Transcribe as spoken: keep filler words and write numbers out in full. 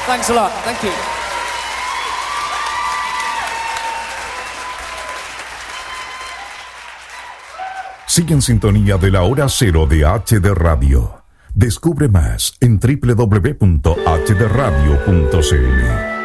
Thanks a lot. Thank you. Sigue en sintonía de la hora cero de H D Radio. Descubre más en doble u doble u doble u punto h d radio punto c l.